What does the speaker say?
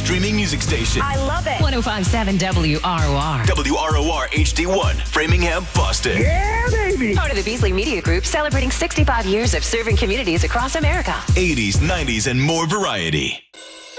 streaming music station. I love it. 1057 WROR. WROR HD1, Framingham, Boston. Yeah, baby. Part of the Beasley Media Group, celebrating 65 years of serving communities across America. 80s, 90s, and more variety.